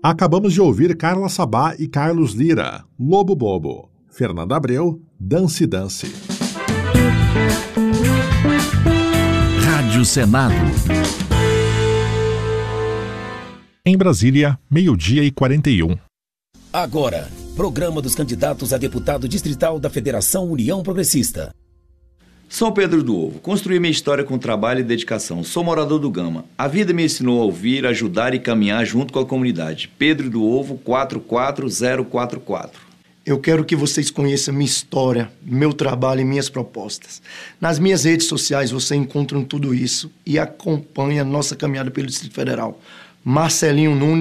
Acabamos de ouvir Carla Sabá e Carlos Lira, Lobo Bobo. Fernanda Abreu, Dance Dance. Rádio Senado. Em Brasília, 12:41. Agora, programa dos candidatos a deputado distrital da Federação União Progressista. São Pedro do Ovo. Construí minha história com trabalho e dedicação. Sou morador do Gama. A vida me ensinou a ouvir, ajudar e caminhar junto com a comunidade. Pedro do Ovo, 44044. Eu quero que vocês conheçam minha história, meu trabalho e minhas propostas. Nas minhas redes sociais você encontra tudo isso e acompanha a nossa caminhada pelo Distrito Federal. Marcelinho Nunes.